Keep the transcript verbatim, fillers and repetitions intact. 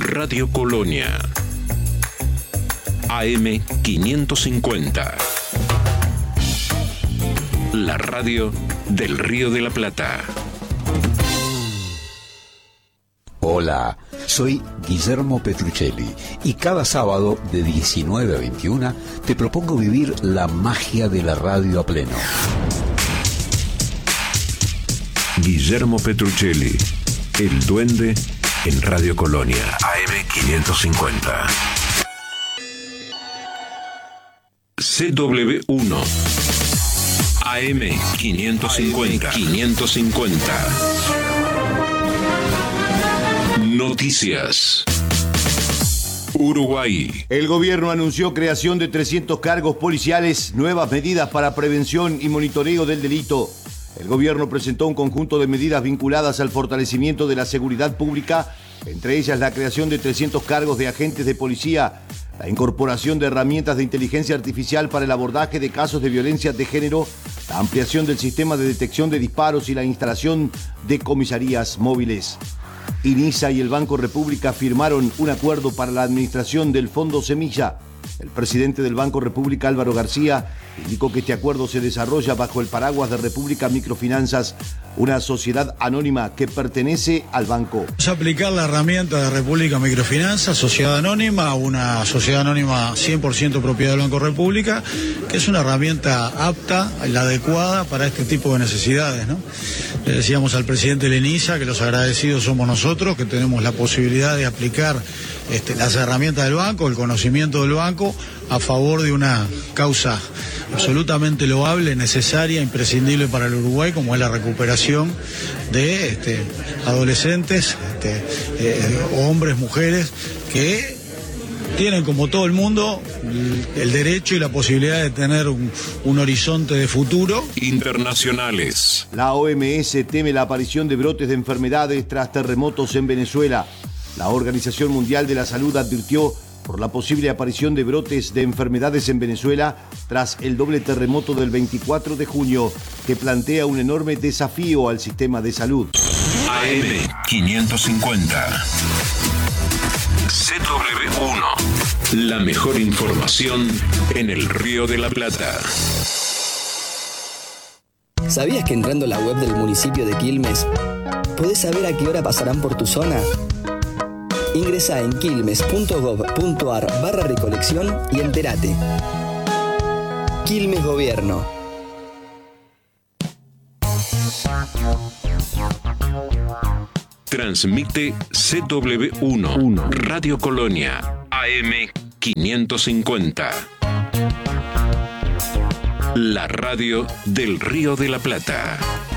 Radio Colonia. A M quinientos cincuenta. La radio del Río de la Plata. Hola, soy Guillermo Petruccelli y cada sábado de diecinueve a veintiuna te propongo vivir la magia de la radio a pleno. Guillermo Petruccelli, el duende en Radio Colonia. A M quinientos cincuenta. C W uno. A M quinientos cincuenta. quinientos cincuenta. Noticias. Uruguay. El gobierno anunció creación de trescientos cargos policiales, nuevas medidas para prevención y monitoreo del delito. El gobierno presentó un conjunto de medidas vinculadas al fortalecimiento de la seguridad pública, entre ellas la creación de trescientos cargos de agentes de policía, la incorporación de herramientas de inteligencia artificial para el abordaje de casos de violencia de género, la ampliación del sistema de detección de disparos y la instalación de comisarías móviles. INISA y el Banco República firmaron un acuerdo para la administración del Fondo Semilla. El presidente del Banco República, Álvaro García, indicó que este acuerdo se desarrolla bajo el paraguas de República Microfinanzas, una sociedad anónima que pertenece al banco. Vamos a aplicar la herramienta de República Microfinanzas, sociedad anónima, una sociedad anónima cien por ciento propiedad del Banco República, que es una herramienta apta, la adecuada para este tipo de necesidades, ¿no? Le decíamos al presidente Leniza que los agradecidos somos nosotros, que tenemos la posibilidad de aplicar este, las herramientas del banco, el conocimiento del banco, a favor de una causa absolutamente loable, necesaria, imprescindible para el Uruguay, como es la recuperación de este, adolescentes, este, eh, hombres, mujeres, que tienen, como todo el mundo, el derecho y la posibilidad de tener un, un horizonte de futuro. Internacionales. La O M S teme la aparición de brotes de enfermedades tras terremotos en Venezuela. La Organización Mundial de la Salud advirtió por la posible aparición de brotes de enfermedades en Venezuela tras el doble terremoto del veinticuatro de junio, que plantea un enorme desafío al sistema de salud. A M quinientos cincuenta. C W uno. La mejor información en el Río de la Plata. ¿Sabías que entrando a la web del municipio de Quilmes podés saber a qué hora pasarán por tu zona? Ingresá en quilmes punto gov punto ar barra recolección y entérate. Quilmes Gobierno. Transmite C W uno. Radio Colonia. A M quinientos cincuenta. La radio del Río de la Plata.